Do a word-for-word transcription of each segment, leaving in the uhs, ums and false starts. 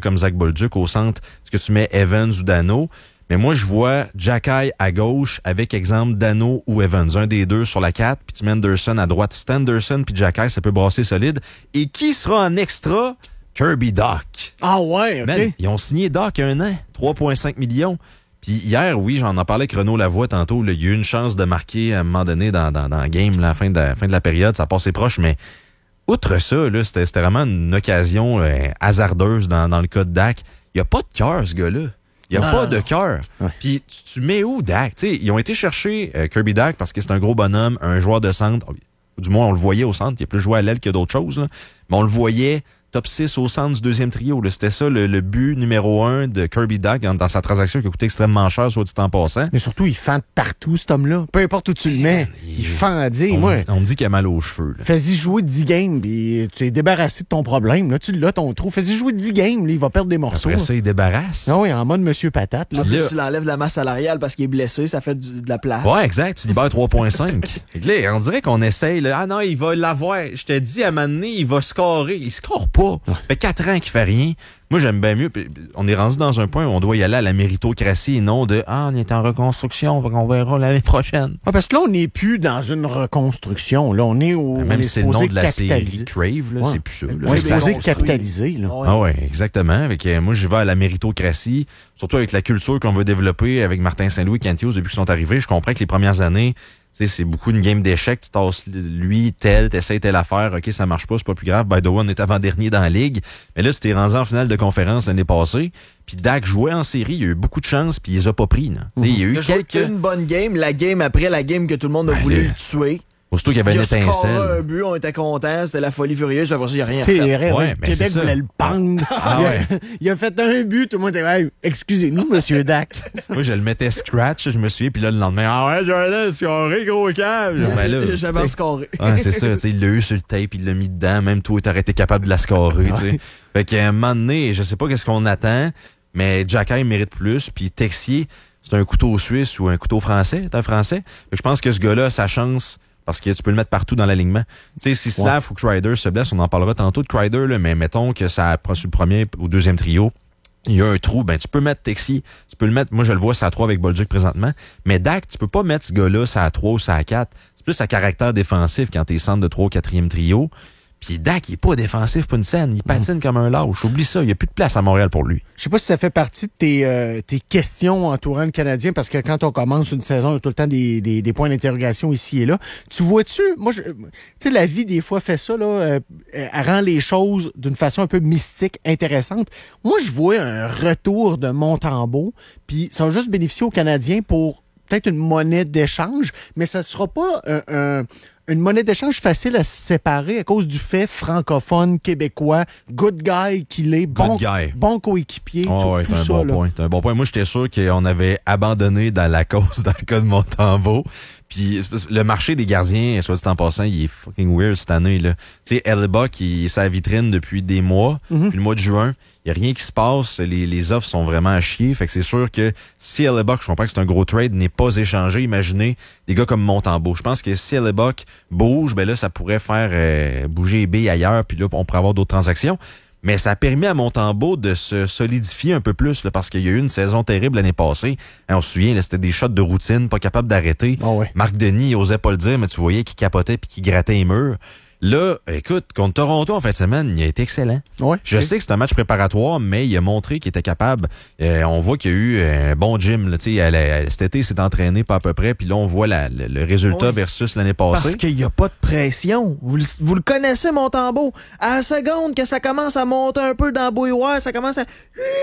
comme Zach Bolduc. Au centre, est-ce que tu mets Evans ou Dano? Mais moi, je vois Jacky à gauche avec, exemple, Dano ou Evans. Un des deux sur la quatre, puis tu mets Anderson à droite. C'est Anderson puis Jacky, ça peut brasser solide. Et qui sera en extra? Kirby Dach. Ah ouais, OK. Man, ils ont signé Dach un an, trois virgule cinq millions. Puis hier, oui, j'en ai parlé avec Renaud Lavoie tantôt. Là, il y a eu une chance de marquer à un moment donné dans, dans, dans le game, là, à la fin de la, fin de la période. Ça passait proche, mais outre ça, là, c'était, c'était vraiment une occasion euh, hasardeuse dans, dans le cas de Dach. Il n'y a pas de cœur, ce gars-là. Il n'y a non, pas non, de cœur. Ouais. Puis tu, tu mets où Dach? T'sais, ils ont été chercher euh, Kirby Dach parce que c'est un gros bonhomme, un joueur de centre. Du moins, on le voyait au centre. Il a plus joué à l'aile que d'autres choses. Là. Mais on le voyait top six au centre du deuxième trio. Là. C'était ça le, le but numéro un de Kirby Dach dans, dans sa transaction qui a coûté extrêmement cher, soit dit en passant. Mais surtout, il fend partout, cet homme-là. Peu importe où tu le mets, il, il fend à dire. On, Moi, dit, on me dit qu'il a mal aux cheveux. Là. Fais-y jouer dix games, puis tu es débarrassé de ton problème. Là, tu l'as, ton trou. Fais-y jouer dix games, là, il va perdre des morceaux. Après ça, il débarrasse. Ah oui, en mode Monsieur Patate. Là. En plus, là, il enlève de la masse salariale parce qu'il est blessé, ça fait du, de la place. Ouais, exact. Tu libères trois virgule cinq. Là, on dirait qu'on essaye. Là, ah non, il va l'avoir. Je te dis, à un moment donné, il va scorer. Il score pas. Ça fait quatre ans qu'il fait rien. Moi, j'aime bien mieux. On est rendu dans un point où on doit y aller à la méritocratie et non de « Ah, on est en reconstruction, on verra l'année prochaine. Ah, » Parce que là, on n'est plus dans une reconstruction. Là, on est au Même si c'est le nom de la série capitaliser. Crave, là, Ouais. c'est plus ça. Là. On est c'est supposé construit. capitaliser. Là. Ouais. Ah ouais, exactement. Avec, euh, moi, je vais à la méritocratie, surtout avec la culture qu'on veut développer avec Martin Saint-Louis et Kent Hughes depuis qu'ils sont arrivés. Je comprends que les premières années, tu sais, c'est beaucoup une game d'échecs. Tu tasses lui, tel, t'essayes telle affaire. OK, ça marche pas, c'est pas plus grave. By the way, on est avant-dernier dans la ligue. Mais là, c'était rendu en finale de conférence l'année passée. Puis Dach jouait en série. Il a eu beaucoup de chance, puis il les a pas pris. Là. Mm-hmm. Il y a eu Il a joué quelques... une bonne game, la game après la game que tout le monde a Ben, voulu le- le tuer. Aussitôt qu'il y avait Il une a scoré étincelle. un but, on était contents, c'était la folie furieuse, puis après ça, il n'y a rien C'est fait. vrai, Ouais, le ben, Québec c'est ça. voulait le pendre. Ah il, a, ouais. il a fait un but, tout le monde était hey, excusez-nous, Monsieur Dach. Moi, je le mettais scratch, je me souviens, puis là, le lendemain, ah ouais, Jordan, scoré, gros câble. Ben là, Il a jamais scoré. ouais, c'est ça, tu sais, il l'a eu sur le tape, il l'a mis dedans, même toi, t'aurais été capable de la scorer, tu sais. Fait qu'à un moment donné, je sais pas qu'est-ce qu'on attend, mais Jacky mérite plus, puis Texier, c'est un couteau suisse ou un couteau français, c'est un français. Fait que je pense que ce gars-là a sa chance, parce que tu peux le mettre partout dans l'alignement. Tu sais, si Slav ou Kreider se blesse, on en parlera tantôt de Kreider, là, mais mettons que ça a sur le premier ou deuxième trio, il y a un trou, ben tu peux mettre Texier, tu peux le mettre, moi je le vois, c'est à trois avec Bolduc présentement, mais Dach, tu peux pas mettre ce gars-là, c'est à trois ou c'est à quatre. C'est plus à caractère défensif quand t'es centre de trois ou quatrième trio. Puis Dach, il est pas défensif pour une scène, il patine mmh. comme un lâche. Oublie ça, il y a plus de place à Montréal pour lui. Je sais pas si ça fait partie de tes, euh, tes questions entourant le Canadien, parce que quand on commence une saison, il y a tout le temps des, des, des points d'interrogation ici et là. Tu vois-tu, moi, je- tu sais, la vie, des fois, fait ça, là, euh, elle rend les choses d'une façon un peu mystique, intéressante. Moi, je vois un retour de Montembeault, puis ça va juste bénéficier aux Canadiens pour peut-être une monnaie d'échange, mais ça sera pas un... un une monnaie d'échange facile à se séparer à cause du fait francophone, québécois, good guy qu'il est, bon, guy. bon coéquipier, Oh, tout, ouais, tout c'est un ça. bon là. point. C'est un bon point. Moi, j'étais sûr qu'on avait abandonné dans la cause dans le cas de Montembeault. Puis le marché des gardiens, soit dit en passant, il est fucking weird cette année, là. Tu sais, Hellebuyck, il est sa vitrine depuis des mois. Mm-hmm. Puis le mois de juin, il n'y a rien qui se passe. Les, les offres sont vraiment à chier. Fait que c'est sûr que si Hellebuyck, je comprends que c'est un gros trade, n'est pas échangé, imaginez des gars comme Montembeault. Je pense que si Hellebuyck bouge, ben là, ça pourrait faire euh, bouger les billes ailleurs. Puis là, on pourrait avoir d'autres transactions. Mais ça a permis à Montembeault de se solidifier un peu plus, là, parce qu'il y a eu une saison terrible l'année passée. Hein, on se souvient, là, c'était des shots de routine, pas capable d'arrêter. Ah ouais. Marc Denis, il osait pas le dire, mais tu voyais qu'il capotait puis qu'il grattait les murs. Là, écoute, contre Toronto en fin de semaine, il a été excellent. Ouais, Je sais que c'est un match préparatoire, mais il a montré qu'il était capable. Euh, on voit qu'il y a eu un bon gym. Là, elle, elle, cet été, il s'est entraîné pas à peu près. Puis là, on voit la, le, le résultat Oui. versus l'année passée. Parce qu'il n'y a pas de pression. Vous, le- vous le connaissez, Montembeault. À la seconde que ça commence à monter un peu dans la bouilloire, ça commence à...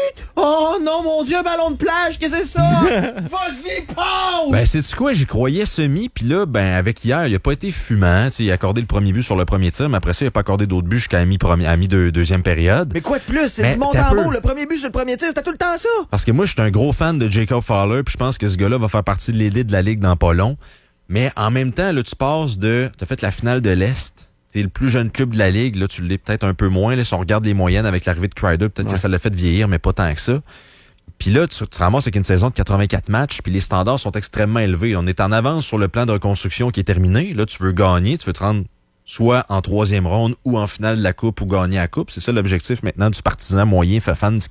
Oh non, mon Dieu, ballon de plage, qu'est-ce que c'est ça? Vas-y, pause! Ben, c'est-tu quoi? J'y croyais semi, puis là, ben, avec hier, il a pas été fumant. T'sais, il a accordé le premier but sur le premier tir, mais après ça, il a pas accordé d'autres buts jusqu'à la mi-premier- à mi-deuxième période. Mais quoi de plus? C'est Mais du t'as Montembeault. peu. Le premier but sur le premier tir, c'était tout le temps ça. Parce que moi, je suis un gros fan de Jacob Fowler, puis je pense que ce gars-là va faire partie de l'élite de la Ligue dans pas long. Mais en même temps, là, tu passes de... T'as fait la finale de l'Est. T'es le plus jeune club de la Ligue. Là, tu l'es peut-être un peu moins. Là, si on regarde les moyennes avec l'arrivée de Kreider, peut-être Ouais. que ça l'a fait vieillir, mais pas tant que ça. Puis là, tu te ramasses avec une saison de quatre-vingt-quatre matchs, puis les standards sont extrêmement élevés. On est en avance sur le plan de reconstruction qui est terminé. Là, tu veux gagner, tu veux te rendre soit en troisième ronde ou en finale de la Coupe ou gagner la Coupe. C'est ça l'objectif maintenant du partisan moyen fait fan du